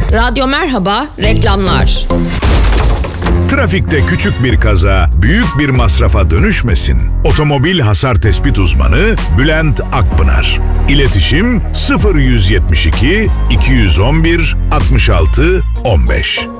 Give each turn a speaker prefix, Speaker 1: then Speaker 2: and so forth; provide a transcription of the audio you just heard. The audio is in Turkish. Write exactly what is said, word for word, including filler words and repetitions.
Speaker 1: Radyo Merhaba, reklamlar.
Speaker 2: Trafikte küçük bir kaza büyük bir masrafa dönüşmesin. Otomobil hasar tespit uzmanı Bülent Akpınar. İletişim sıfır yüz yetmiş iki iki yüz on bir altmış altı on beş.